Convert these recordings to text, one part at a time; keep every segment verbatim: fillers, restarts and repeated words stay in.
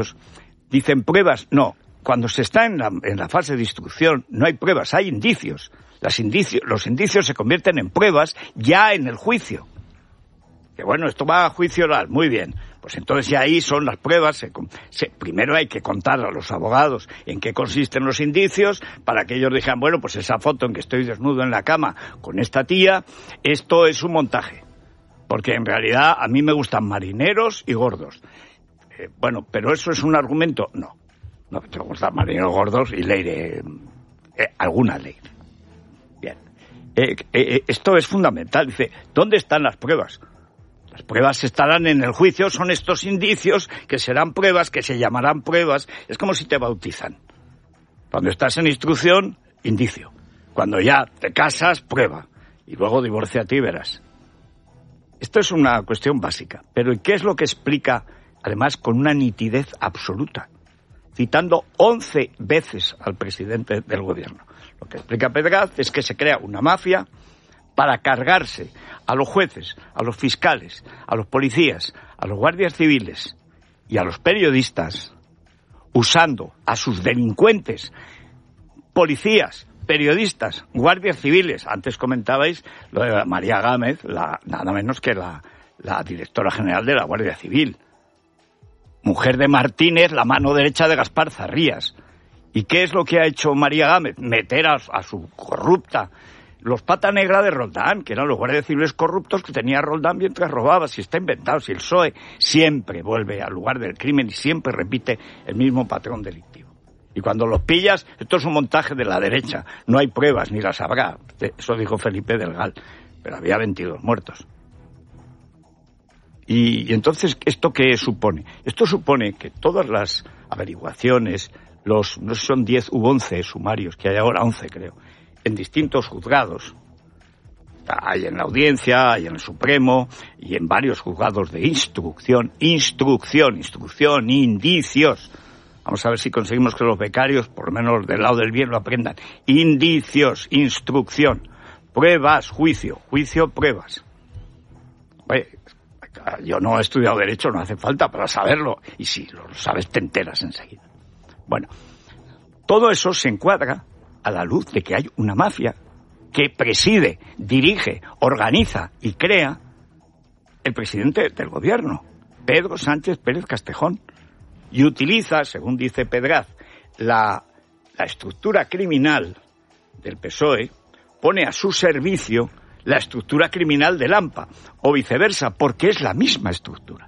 Dicen pruebas, no. Cuando se está en la, en la fase de instrucción no hay pruebas, hay indicios. Las indicios. Los indicios se convierten en pruebas ya en el juicio. Que bueno, esto va a juicio oral, muy bien. Pues entonces ya ahí son las pruebas. Se, se, primero hay que contar a los abogados en qué consisten los indicios para que ellos digan, bueno, pues esa foto en que estoy desnudo en la cama con esta tía, esto es un montaje. Porque en realidad a mí me gustan marineros y gordos. Eh, bueno, pero eso es un argumento. No, no te gustan marineros gordos y leeré eh, alguna ley. Bien. Eh, eh, esto es fundamental. Dice, ¿dónde están las pruebas? Las pruebas estarán en el juicio, son estos indicios que serán pruebas, que se llamarán pruebas. Es como si te bautizan. Cuando estás en instrucción, indicio. Cuando ya te casas, prueba. Y luego divórciate y verás. Esto es una cuestión básica. Pero ¿qué es lo que explica, además, con una nitidez absoluta? Citando once veces al presidente del gobierno. Lo que explica Pedraz es que se crea una mafia para cargarse a los jueces, a los fiscales, a los policías, a los guardias civiles y a los periodistas, usando a sus delincuentes, policías, periodistas, guardias civiles. Antes comentabais lo de María Gámez, la, nada menos que la, la directora general de la Guardia Civil. Mujer de Martínez, la mano derecha de Gaspar Zarrías. ¿Y qué es lo que ha hecho María Gámez? Meter a, a su corrupta, los pata negra de Roldán, que eran los guardias civiles corruptos que tenía Roldán mientras robaba. Si está inventado, si el P S O E siempre vuelve al lugar del crimen y siempre repite el mismo patrón delictivo. Y cuando los pillas, esto es un montaje de la derecha. No hay pruebas, ni las habrá. Eso dijo Felipe del Gal. Pero había veintidós muertos. Y, y entonces, ¿esto qué supone? Esto supone que todas las averiguaciones, los, no sé, son diez u once sumarios, que hay ahora once creo, en distintos juzgados, hay en la Audiencia, hay en el Supremo, y en varios juzgados de instrucción, instrucción, instrucción, indicios. Vamos a ver si conseguimos que los becarios, por lo menos del lado del bien, lo aprendan. Indicios, instrucción, pruebas, juicio, juicio, pruebas. Oye, yo no he estudiado Derecho, no hace falta para saberlo. Y si lo sabes, te enteras enseguida. Bueno, todo eso se encuadra a la luz de que hay una mafia que preside, dirige, organiza y crea el presidente del gobierno, Pedro Sánchez Pérez Castejón. Y utiliza, según dice Pedraz, la, la estructura criminal del P S O E, pone a su servicio la estructura criminal del A M P A, o viceversa, porque es la misma estructura.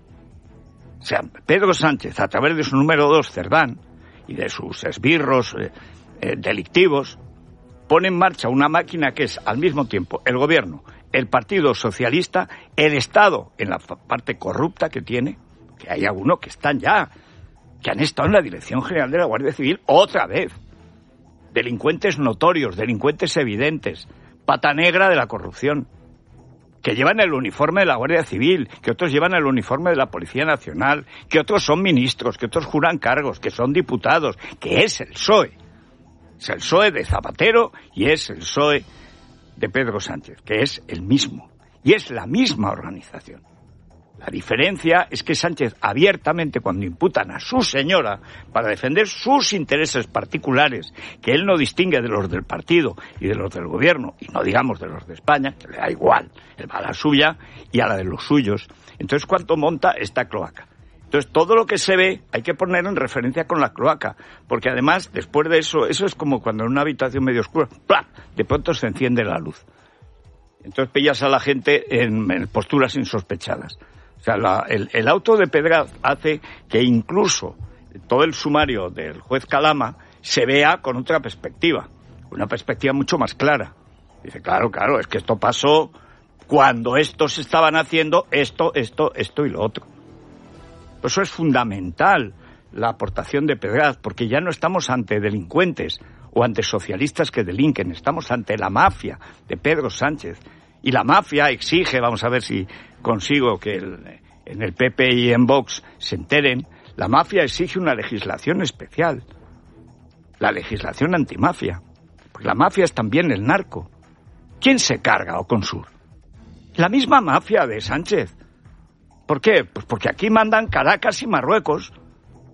O sea, Pedro Sánchez, a través de su número dos, Cerdán, y de sus esbirros eh, eh, delictivos, pone en marcha una máquina que es, al mismo tiempo, el gobierno, el Partido Socialista, el Estado, en la parte corrupta que tiene, que hay algunos que están ya, que han estado en la Dirección General de la Guardia Civil otra vez. Delincuentes notorios, delincuentes evidentes, pata negra de la corrupción, que llevan el uniforme de la Guardia Civil, que otros llevan el uniforme de la Policía Nacional, que otros son ministros, que otros juran cargos, que son diputados, que es el P S O E. Es el P S O E de Zapatero y es el P S O E de Pedro Sánchez, que es el mismo. Y es la misma organización. La diferencia es que Sánchez abiertamente, cuando imputan a su señora para defender sus intereses particulares, que él no distingue de los del partido y de los del gobierno, y no digamos de los de España, que le da igual, él va a la suya y a la de los suyos. Entonces, ¿cuánto monta esta cloaca? Entonces, todo lo que se ve hay que poner en referencia con la cloaca, porque además, después de eso, eso es como cuando en una habitación medio oscura, ¡plá!, de pronto se enciende la luz. Entonces pillas a la gente en, en posturas insospechadas. O sea, la, el, el auto de Pedraz hace que incluso todo el sumario del juez Calama se vea con otra perspectiva, una perspectiva mucho más clara. Dice, claro, claro, es que esto pasó cuando estos estaban haciendo esto, esto, esto y lo otro. Por eso es fundamental la aportación de Pedraz, porque ya no estamos ante delincuentes o ante socialistas que delinquen, estamos ante la mafia de Pedro Sánchez. Y la mafia exige, vamos a ver si consigo que el, en el P P y en Vox se enteren, la mafia exige una legislación especial, la legislación antimafia, porque la mafia es también el narco. ¿Quién se carga Oconsur? La misma mafia de Sánchez. ¿Por qué? Pues porque aquí mandan Caracas y Marruecos.